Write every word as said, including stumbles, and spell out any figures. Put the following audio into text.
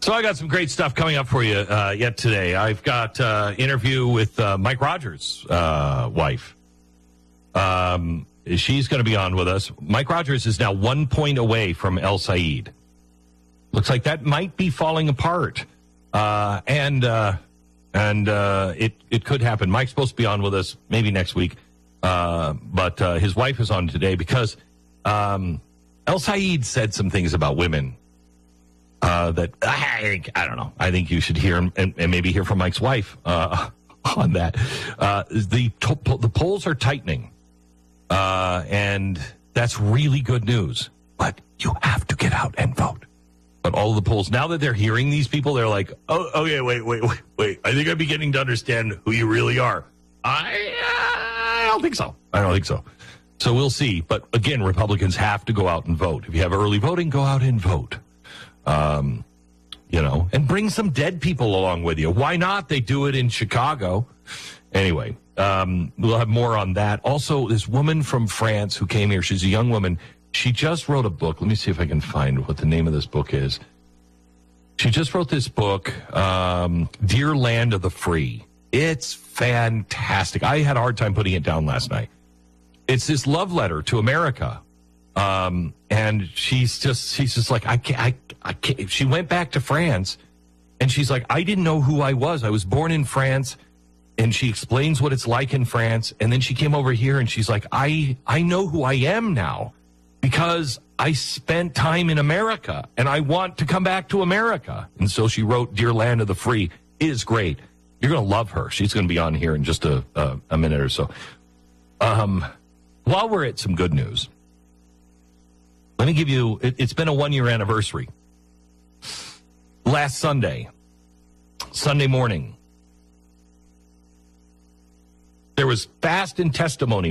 So I got some great stuff coming up for you uh, yet today. I've got uh, interview with uh, Mike Rogers' uh, wife. Um, she's going to be on with us. Mike Rogers is now one point away from El Said. Looks like that might be falling apart, uh, and uh, and uh, it it could happen. Mike's supposed to be on with us maybe next week, uh, but uh, his wife is on today because um, El Said said some things about women. Uh, that I think, I don't know. I think you should hear and, and maybe hear from Mike's wife uh, on that. Uh, the to- the polls are tightening, uh, and that's really good news. But you have to get out and vote. But all of the polls, now that they're hearing these people, they're like, oh, okay, wait, wait, wait, wait. I think I'm beginning to understand who you really are. I, uh, I don't think so. I don't think so. So we'll see. But again, Republicans have to go out and vote. If you have early voting, go out and vote. Um, you know, and bring some dead people along with you. Why not? They do it in Chicago. Anyway, um, we'll have more on that. Also, this woman from France who came here, she's a young woman. She just wrote a book. Let me see if I can find what the name of this book is. She just wrote this book, um, Dear Land of the Free. It's fantastic. I had a hard time putting it down last night. It's this love letter to America. Um, and she's just, she's just like, I can't, I, I can't. She went back to France and she's like, I didn't know who I was. I was born in France. And she explains what it's like in France. And then she came over here and she's like, I, I know who I am now because I spent time in America and I want to come back to America. And so she wrote Dear Land of the Free. It is great. You're going to love her. She's going to be on here in just a, a, a minute or so. Um, while we're at some good news, let me give you, it, it's been a one-year anniversary. Last Sunday, Sunday morning, there was fast and testimony